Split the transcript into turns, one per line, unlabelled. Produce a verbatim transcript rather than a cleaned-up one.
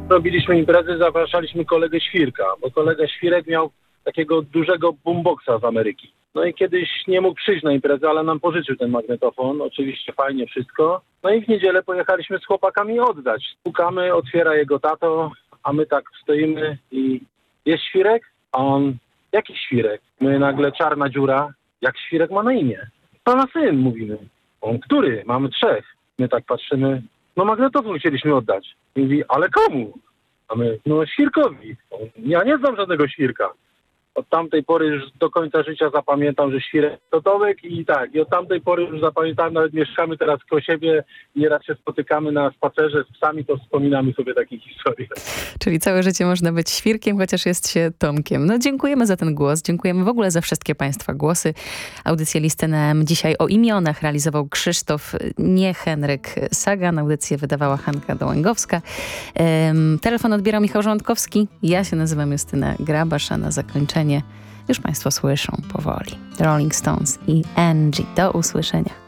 robiliśmy imprezy, zapraszaliśmy kolegę Świrka, bo kolega Świrek miał takiego dużego boomboxa z Ameryki. No i kiedyś nie mógł przyjść na imprezę, ale nam pożyczył ten magnetofon. Oczywiście fajnie wszystko. No i w niedzielę pojechaliśmy z chłopakami oddać. Pukamy, otwiera jego tato, a my tak stoimy i jest Świrek? A on, jaki Świrek? My nagle czarna dziura. Jak Świrek ma na imię? Pana syn, mówimy. On, który? Mamy trzech. My tak patrzymy. No magnetofon chcieliśmy oddać. I mówi, ale komu? A my, no Świrkowi. On, ja nie znam żadnego Świrka. Od tamtej pory już do końca życia zapamiętam, że Świrek to Tomek i tak. I od tamtej pory już zapamiętam, nawet mieszkamy teraz koło siebie, nieraz się spotykamy na spacerze z psami, to wspominamy sobie takie historie.
Czyli całe życie można być Świrkiem, chociaż jest się Tomkiem. No dziękujemy za ten głos, dziękujemy w ogóle za wszystkie Państwa głosy. Audycję Listy na M dzisiaj o imionach realizował Krzysztof, nie Henryk Sagan. Audycję wydawała Hanka Dołęgowska. Um, telefon odbierał Michał Żołądkowski. Ja się nazywam Justyna Grabasz, a na zakończenie już Państwo słyszą powoli The Rolling Stones i Angie. Do usłyszenia.